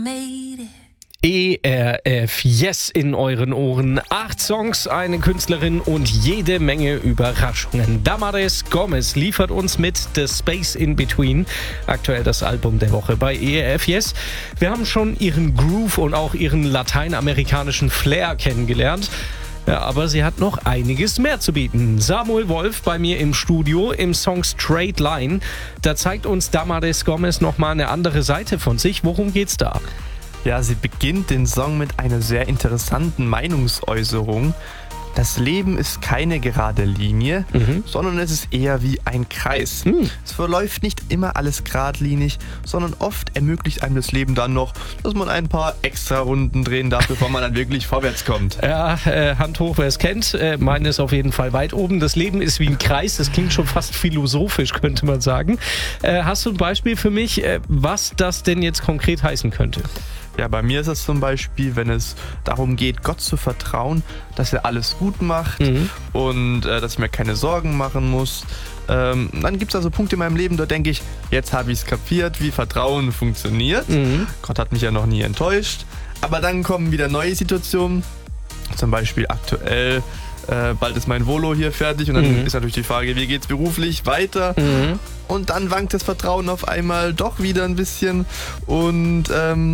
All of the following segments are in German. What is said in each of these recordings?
ERF Yes in euren Ohren. 8 Songs, eine Künstlerin und jede Menge Überraschungen. Damaris Gomez liefert uns mit The Space in Between. Aktuell das Album der Woche bei ERF Yes. Wir haben schon ihren Groove und auch ihren lateinamerikanischen Flair kennengelernt. Ja, aber sie hat noch einiges mehr zu bieten. Samuel Wolf bei mir im Studio im Song Straight Line. Da zeigt uns Damaris Gomez nochmal eine andere Seite von sich. Worum geht's da? Ja, sie beginnt den Song mit einer sehr interessanten Meinungsäußerung. Das Leben ist keine gerade Linie, sondern es ist eher wie ein Kreis. Es verläuft nicht immer alles geradlinig, sondern oft ermöglicht einem das Leben dann noch, dass man ein paar extra Runden drehen darf, bevor man dann wirklich vorwärts kommt. Ja, Hand hoch, wer es kennt. Meine ist auf jeden Fall weit oben. Das Leben ist wie ein Kreis. Das klingt schon fast philosophisch, könnte man sagen. Hast du ein Beispiel für mich, was das denn jetzt konkret heißen könnte? Ja, bei mir ist es zum Beispiel, wenn es darum geht, Gott zu vertrauen, dass er alles gut macht und dass ich mir keine Sorgen machen muss. Dann gibt es also Punkte in meinem Leben, da denke ich, jetzt habe ich es kapiert, wie Vertrauen funktioniert. Gott hat mich ja noch nie enttäuscht. Aber dann kommen wieder neue Situationen, zum Beispiel aktuell. Bald ist mein Volo hier fertig und dann ist natürlich die Frage, wie geht's beruflich weiter? Und dann wankt das Vertrauen auf einmal doch wieder ein bisschen und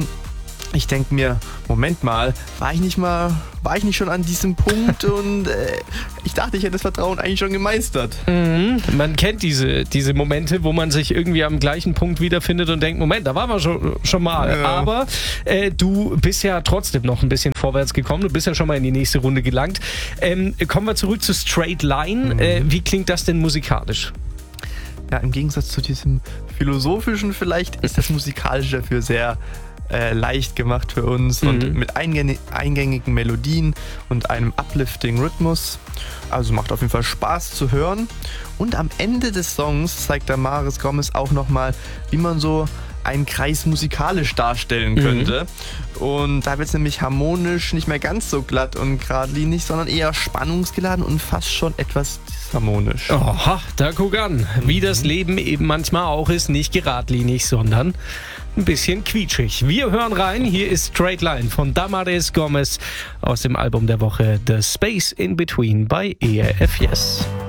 ich denke mir, Moment mal, war ich nicht schon an diesem Punkt und ich dachte, ich hätte das Vertrauen eigentlich schon gemeistert. Man kennt diese Momente, wo man sich irgendwie am gleichen Punkt wiederfindet und denkt, Moment, da waren wir schon mal. Ja. Aber du bist ja trotzdem noch ein bisschen vorwärts gekommen, du bist ja schon mal in die nächste Runde gelangt. Kommen wir zurück zu Straight Line. Wie klingt das denn musikalisch? Ja, im Gegensatz zu diesem philosophischen vielleicht ist das musikalisch dafür sehr leicht gemacht für uns und mit eingängigen Melodien und einem uplifting Rhythmus. Also macht auf jeden Fall Spaß zu hören. Und am Ende des Songs zeigt Damaris Gomez auch nochmal, wie man so einen Kreis musikalisch darstellen könnte. Und da wird es nämlich harmonisch nicht mehr ganz so glatt und geradlinig, sondern eher spannungsgeladen und fast schon etwas disharmonisch. Oha, da guck an, wie das Leben eben manchmal auch ist, nicht geradlinig, sondern ein bisschen quietschig. Wir hören rein, hier ist Straight Line von Damaris Gomez aus dem Album der Woche The Space in Between bei ERF Yes.